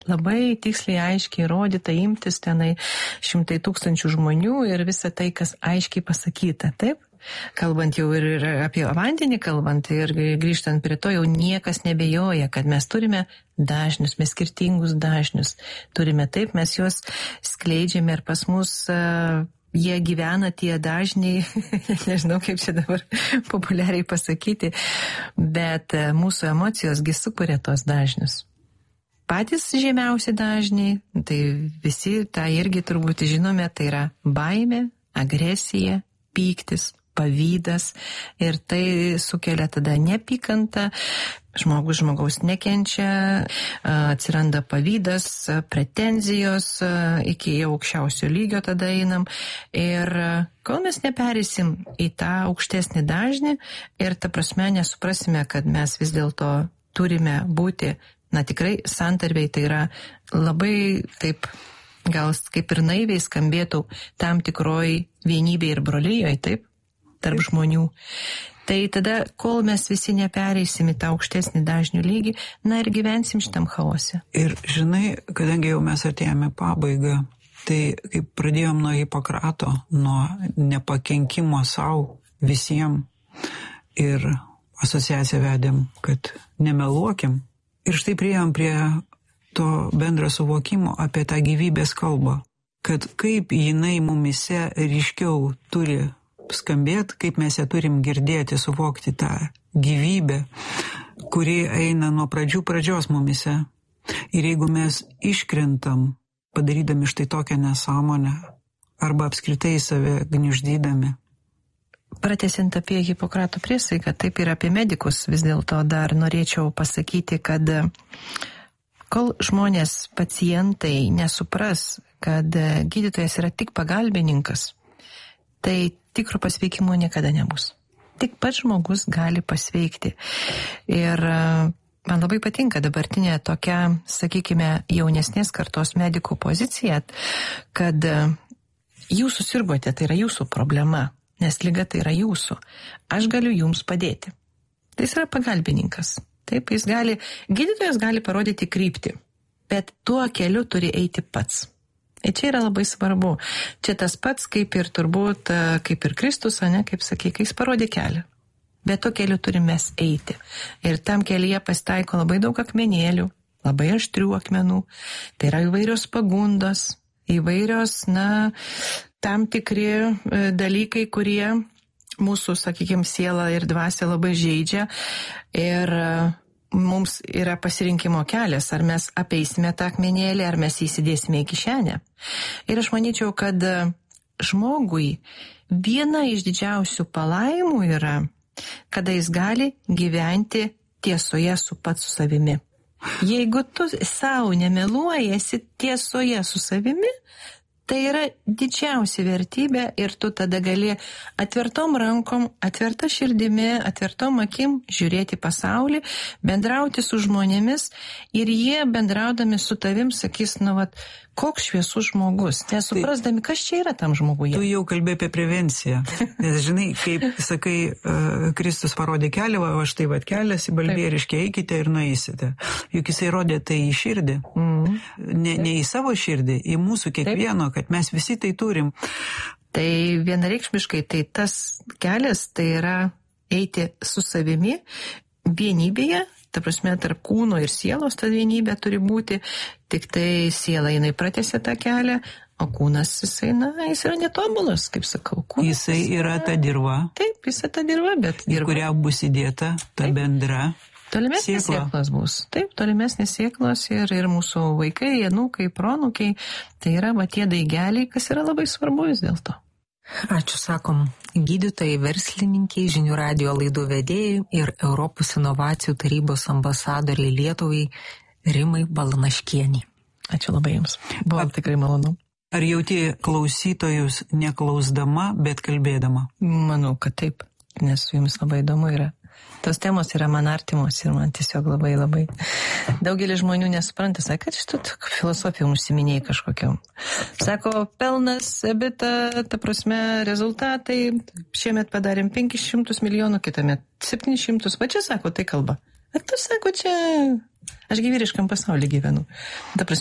Labai tiksliai, aiškiai įrodyta, imtis tenai 100 000 žmonių ir visa tai, kas aiškiai pasakyta, taip? Kalbant jau ir apie vandenį kalbant ir grįžtant prie to, jau niekas nebejoja, kad mes turime dažnius, mes skirtingus dažnius. Turime taip, mes juos skleidžiame ir pas mus jie gyvena tie dažniai, nežinau kaip čia dabar populiariai pasakyti, bet mūsų emocijosgi sukuria tos dažnius. Patys žemiausi dažniai, tai visi tą irgi turbūt žinome, tai yra baimė, agresija, pyktis, pavydas ir tai sukelia tada neapykantą, žmogaus nekenčia, atsiranda pavydas, pretenzijos, iki jau aukščiausio lygio tada einam ir kol mes neperėsim į tą aukštesnį dažnį ir ta prasme nesuprasime, kad mes vis dėlto turime būti, tikrai santarvei, tai yra labai taip, gal kaip ir naiviai skambėtų tam tikroj vienybėj ir brolyjoje, taip, tarp žmonių. Tai tada, kol mes visi nepereisim į tą aukštesnį dažnių lygį, ir gyvensim šitam chaose. Ir žinai, kadangi jau mes artėjame pabaigą, tai kaip pradėjom nuo Hipokrato, nuo nepakenkimo savo visiems ir asociaciją vedėm, kad nemeluokim. Ir štai priėjom prie to bendro suvokimo apie tą gyvybės kalbą, kad kaip jinai mumise ryškiau turi skambėti, kaip mes ją turim girdėti, suvokti tą gyvybę, kuri eina nuo pradžios mumise. Ir jeigu mes iškrentam, padarydami štai tokią nesąmonę, arba apskritai save gniuždydami. Pratęsiant apie Hipokrato priesaiką, taip ir apie medikus, vis dėlto dar norėčiau pasakyti, kad kol žmonės, pacientai nesupras, kad gydytojas yra tik pagalbininkas, tai tikro pasveikimo niekada nebus. Tik pats žmogus gali pasveikti. Ir man labai patinka dabartinė tokia, sakykime, jaunesnės kartos medikų pozicija, kad jūs susirgote, tai yra jūsų problema. Nes liga tai yra jūsų. Aš galiu jums padėti. Tai jis yra pagalbininkas. Taip, gydytojas gali parodyti kryptį, bet tuo keliu turi eiti pats. Ir čia yra labai svarbu. Čia tas pats, kaip ir turbūt, kaip ir Kristus, kaip sakė, kai jis parodė kelią. Bet tuo keliu turime mes eiti. Ir tam kelyje pasitaiko labai daug akmenėlių, labai aštrių akmenų. Tai yra įvairios pagundos, įvairios, tam tikri dalykai, kurie mūsų, sakykime, sielą ir dvasią labai žeidžia ir mums yra pasirinkimo kelias, ar mes apeisime tą akmenėlį, ar mes įsidėsime į kišenę. Ir aš manyčiau, kad žmogui viena iš didžiausių palaimų yra, kada jis gali gyventi tiesoje su pats su savimi. Jeigu tu savo nemeluoji, esi tiesoje su savimi, tai yra didžiausia vertybė ir tu tada gali atvertom rankom, atverta širdimi, atvertom akim žiūrėti pasaulį, bendrauti su žmonėmis ir jie bendraudami su tavim sakys, koks šviesus žmogus, nesuprasdami, kas čia yra tam žmoguje. Tu jau kalbėjai apie prevenciją, nes žinai, kaip sakai, Kristus parodė kelią, o štai kelias į balbieriškę, eikite ir nueisite. Juk jisai rodė tai į širdį, ne į savo širdį, į mūsų kiekvieno, kad mes visi tai turim. Tai vienareikšmiškai, tai tas kelias, tai yra eiti su savimi vienybėje, ta prasme, tarp kūno ir sielos ta vienybė turi būti, tik tai siela jinai pratęsia tą kelią, o kūnas jisai yra netobulas, kaip sakau. Jisai yra ta dirva. Taip, jisai ta dirva, bet dirva. Į kurią bus įdėta ta bendra tolimesnės sėklos bus. Taip, tolimesnės sėklos ir mūsų vaikai, anūkai, proanūkiai, tai yra tie daigeliai, kas yra labai svarbu vis dėlto. Ačiū, sakom, gydytojai, verslininkiai, žinių radijo laidų vedėjai ir Europos inovacijų tarybos ambasadoriai Lietuvai Rimai Balanaškienei. Ačiū labai jums. Buvo tikrai malonu. Ar jauti klausytojus neklausdama, bet kalbėdama? Manau, kad taip, nes su jumis labai įdomu yra. Tos temos yra man artimos ir man tiesiog labai labai. Daugelis žmonių nesupranta, sako, kad šitų filosofijų užsiminėjai kažkokiam. Sako, pelnas, ebita, ta prasme, rezultatai, šiemet padarėm 500 milijonų, kitąmet 700, va čia sako, tai kalba. Bet tu sako, čia, aš gi vyriškam pasaulyje gyvenu. Ta prasme,